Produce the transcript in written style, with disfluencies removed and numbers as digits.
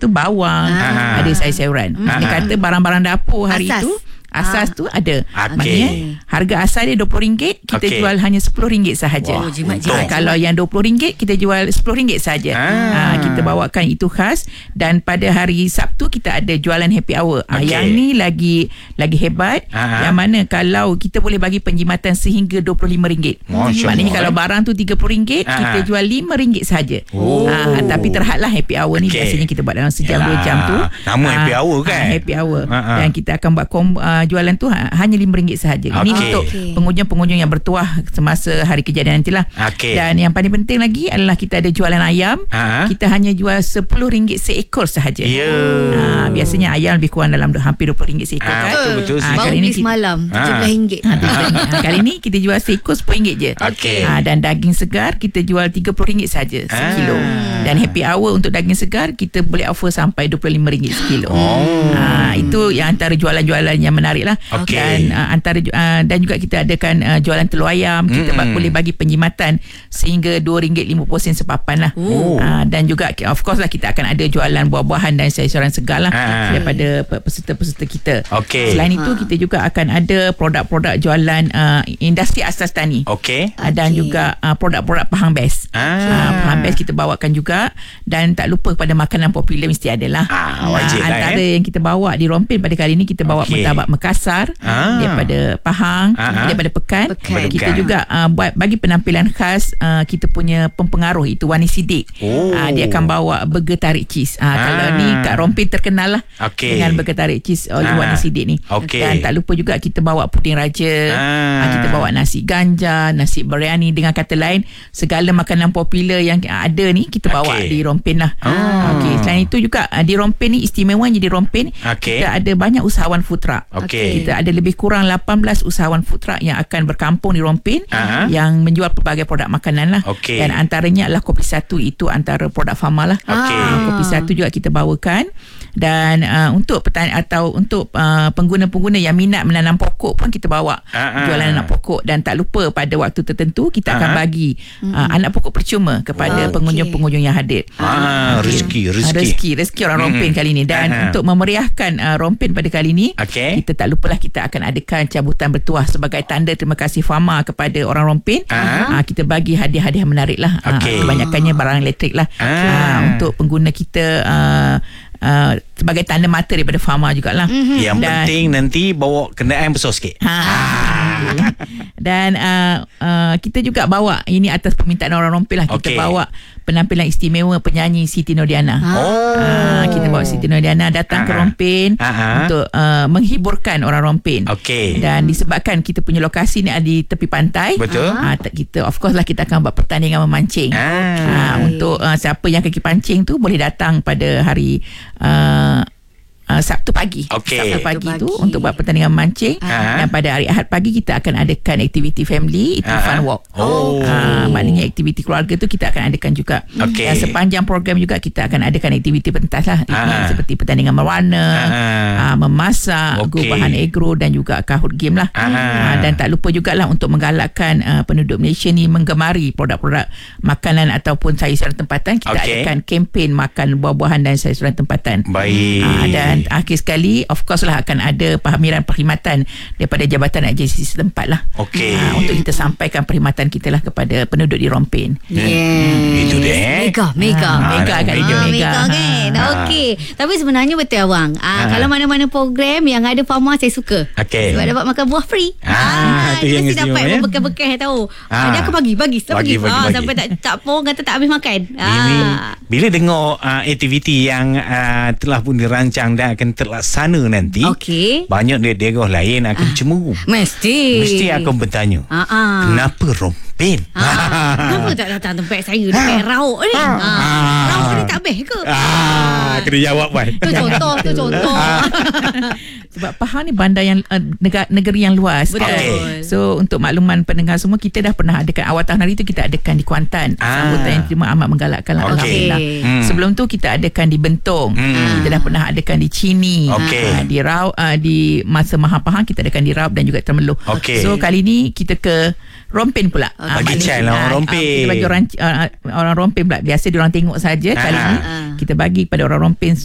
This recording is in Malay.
tu bawang, ada sayur-sayuran. Dia kata barang-barang dapur hari tu asas tu ada. Maknanya harga asal dia RM20, kita jual hanya RM10 sahaja. Kalau yang RM20 kita jual RM10 sahaja. Kita bawakan itu khas. Dan pada hari Sabtu kita ada jualan happy hour. Yang ni lagi hebat. Yang mana kalau kita boleh bagi penjimatan sehingga RM25. Maknanya kalau barang tu RM30, kita jual RM5 sahaja. Tapi terhadlah happy hour ni biasanya kita buat dalam sejam 2 jam tu. Nama happy hour kan? Happy hour. Dan kita akan buat jualan tu hanya RM5 sahaja. Ini untuk pengunjung-pengunjung yang bertuah semasa hari kejadian nantilah. Dan yang paling penting lagi adalah kita ada jualan ayam. Kita hanya jual RM10 seekor sahaja. Biasanya ayam lebih kurang dalam hampir RM20 seekor kan. Betul. Kali ni semalam RM17. Kali ni kita jual seekor RM10 je. Dan daging segar kita jual RM30 sahaja sekilo. Dan happy hour untuk daging segar kita boleh offer sampai RM25 sekilo. Itu yang antara jualan-jualan yang menarik lah. Dan dan juga kita adakan jualan telur ayam. Kita boleh bagi penjimatan sehingga RM2.50 sepapan lah. Dan juga of course lah kita akan ada jualan buah-buahan dan sayur-sayuran segar lah daripada peserta-peserta kita. Selain itu kita juga akan ada produk-produk jualan industri asas tani. Dan juga produk-produk Pahang Best. Pahang Best kita bawakan juga. Dan tak lupa pada makanan popular mesti ada lah. Antara yang kita bawa di Rompin pada kali ni, kita bawa martabak Makassar daripada Pahang, daripada Pekan. Kita juga buat bagi penampilan khas kita punya pempengaruh itu Wani Siddiq. Dia akan bawa burger tarik cheese. Kalau ni kat Rompin terkenal lah dengan burger tarik cheese oleh Wani Siddiq ni. Dan tak lupa juga kita bawa puding raja. Kita bawa nasi ganja, nasi biryani, dengan kata lain segala makanan popular yang ada ni kita bawa di Rompin lah. Selain itu juga di Rompin ni istimewanya di Rompin kita ada banyak usahawan food truck. Kita ada lebih kurang 18 usahawan food truck yang akan berkampung di Rompin yang menjual pelbagai produk makanan lah. Dan antaranya adalah kopi satu, itu antara produk Fama lah. Kopi satu juga kita bawakan. Dan untuk petani atau untuk pengguna-pengguna yang minat menanam pokok pun kita bawa jualan anak pokok. Dan tak lupa pada waktu tertentu kita akan bagi anak pokok percuma kepada pengunjung-pengunjung yang hadir. Rezeki orang Rompin kali ni. Dan untuk memeriahkan Rompin pada kali ni, kita tak lupalah kita akan adakan cabutan bertuah sebagai tanda terima kasih Fama kepada orang Rompin. Kita bagi hadiah-hadiah menarik lah. Kebanyakannya barang elektrik lah. Untuk pengguna kita sebagai tanda mata daripada Fama jugalah. Yang penting nanti bawa kenderaan besar sikit. Dan kita juga bawa, ini atas permintaan orang Rompin lah, kita bawa penampilan istimewa penyanyi Siti Nordiana. Kita bawa Siti Nordiana datang ke Rompin untuk menghiburkan orang Rompin. Dan disebabkan kita punya lokasi ni ada di tepi pantai, kita of course lah kita akan buat pertandingan memancing. Untuk siapa yang kaki pancing tu boleh datang pada hari Sabtu pagi. Sabtu pagi tu untuk buat pertandingan memancing. Dan pada hari Ahad pagi kita akan adakan aktiviti family, itu fun walk. Maknanya aktiviti keluarga tu kita akan adakan juga. Dan sepanjang program juga kita akan adakan aktiviti pentas lah, seperti pertandingan mewarna, memasak, bahan agro dan juga kahut game lah. Dan tak lupa jugalah untuk menggalakkan penduduk Malaysia ni menggemari produk-produk makanan ataupun sayur-sayuran tempatan. Kita adakan kempen makan buah-buahan dan sayur-sayuran tempatan. Dan akhir sekali of course lah akan ada pameran perkhidmatan daripada Jabatan Agensi setempat lah. Untuk kita sampaikan perkhidmatan kita lah kepada penduduk di Rompin. Itu deh. Mega kan. Tapi sebenarnya betul abang. Kalau mana-mana program yang ada Fama saya suka. Sebab dapat makan buah free. Itu yang mesti dapat berbekas-bekas tahu. Dia akan bagi sampai tak pun kata tak habis makan. Bila dengar aktiviti yang telah pun dirancang dan akan terlaksana nanti, banyak daerah lain akan cemuru. Mesti akan bertanya, kenapa Rompin? Kenapa tak datang tempat saya dekat Rauk ni? Rauk ni tak best ke? Kena jawab kan. Tu contoh. Sebab Pahang ni bandar yang negeri yang luas. So untuk makluman pendengar semua, kita dah pernah adakan awal tahun hari tu kita adakan di Kuantan. Sambutan yang terima amat menggalakkan lah. Alhamdulillah. Sebelum tu kita adakan di Bentong. Kita dah pernah adakan di Chini. Di Raub, di masa Maha Pahang kita adakan di Raub dan juga Temerloh. So kali ni kita ke Rompin pula. Bagi chance lah orang Rompin. Kita bagi orang Rompin pula. Biasa diorang tengok saja. Kali ni kita bagi pada orang Rompin